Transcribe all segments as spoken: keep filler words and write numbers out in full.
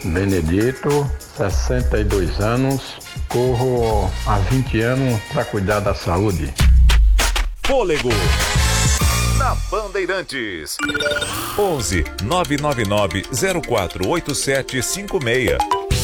Benedito, sessenta e dois anos, corro há vinte anos para cuidar da saúde. Fôlego na Bandeirantes. onze nove nove nove zero quatro oito sete cinco seis.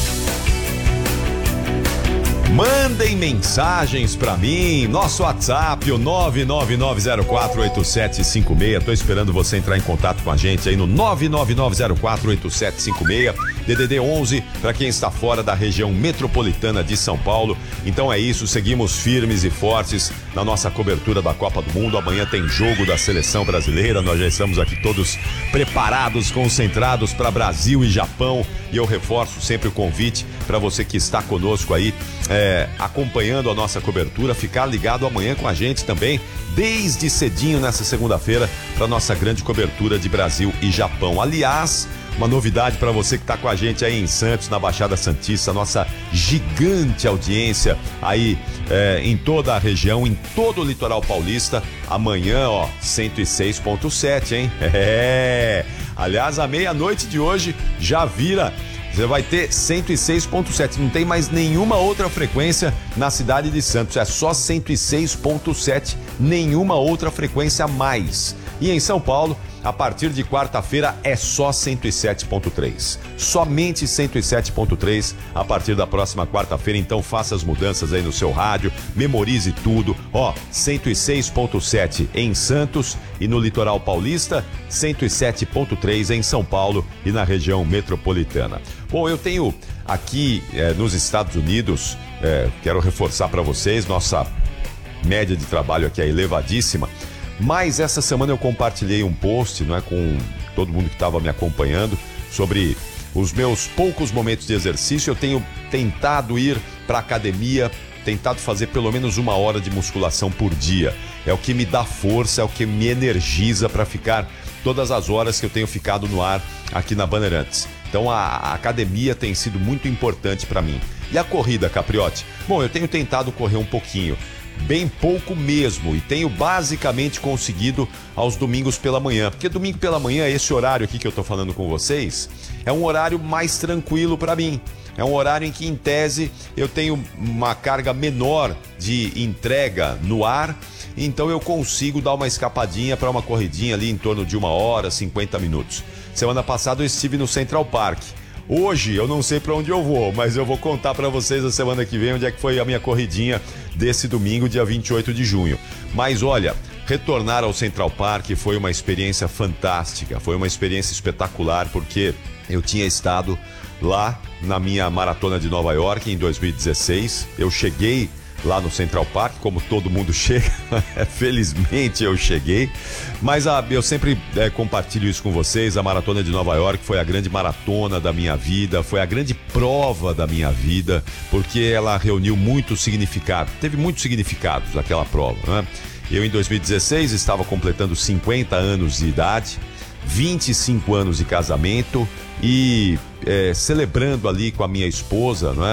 Mandem mensagens pra mim, nosso WhatsApp, o nove nove nove zero quatro oito sete cinco seis. Tô esperando você entrar em contato com a gente aí no nove nove nove zero quatro oito sete cinco seis. D D D onze para quem está fora da região metropolitana de São Paulo. Então é isso, seguimos firmes e fortes na nossa cobertura da Copa do Mundo. Amanhã tem jogo da seleção brasileira. Nós já estamos aqui todos preparados, concentrados para Brasil e Japão. E eu reforço sempre o convite para você que está conosco aí, é, acompanhando a nossa cobertura, ficar ligado amanhã com a gente também, desde cedinho nessa segunda-feira, para nossa grande cobertura de Brasil e Japão. Aliás, uma novidade para você que está com a gente aí em Santos, na Baixada Santista, nossa gigante audiência aí é, em toda a região, em todo o litoral paulista. Amanhã, ó, cento e seis ponto sete, hein? É. Aliás, à meia-noite de hoje já vira. Você vai ter cento e seis ponto sete, não tem mais nenhuma outra frequência na cidade de Santos, é só cento e seis ponto sete, nenhuma outra frequência a mais. E em São Paulo, a partir de quarta-feira é só cento e sete ponto três. Somente cento e sete ponto três a partir da próxima quarta-feira. Então faça as mudanças aí no seu rádio, memorize tudo. Ó, cento e seis ponto sete em Santos e no litoral paulista, cento e sete ponto três em São Paulo e na região metropolitana. Bom, eu tenho aqui é, nos Estados Unidos, é, quero reforçar para vocês, nossa média de trabalho aqui é elevadíssima. Mas essa semana eu compartilhei um post, não é, com todo mundo que estava me acompanhando, sobre os meus poucos momentos de exercício. Eu tenho tentado ir para a academia, tentado fazer pelo menos uma hora de musculação por dia. É o que me dá força, é o que me energiza para ficar todas as horas que eu tenho ficado no ar aqui na Bandeirantes. Então a, a academia tem sido muito importante para mim. E a corrida, Capriotti? Bom, eu tenho tentado correr um pouquinho. Bem pouco mesmo, e tenho basicamente conseguido aos domingos pela manhã, porque domingo pela manhã, esse horário aqui que eu tô falando com vocês, é um horário mais tranquilo para mim. É um horário em que, em tese, eu tenho uma carga menor de entrega no ar, então eu consigo dar uma escapadinha para uma corridinha ali em torno de uma hora, cinquenta minutos. Semana passada eu estive no Central Park. Hoje eu não sei para onde eu vou, mas eu vou contar para vocês a semana que vem onde é que foi a minha corridinha desse domingo, dia vinte e oito de junho. Mas olha, retornar ao Central Park foi uma experiência fantástica, foi uma experiência espetacular, porque eu tinha estado lá na minha maratona de Nova York em dois mil e dezesseis. Eu cheguei lá no Central Park, como todo mundo chega, felizmente eu cheguei, mas a, eu sempre é, compartilho isso com vocês. A maratona de Nova York foi a grande maratona da minha vida, foi a grande prova da minha vida, porque ela reuniu muito significado, teve muitos significados aquela prova, né? Eu em dois mil e dezesseis estava completando cinquenta anos de idade, vinte e cinco anos de casamento e é, celebrando ali com a minha esposa, não é?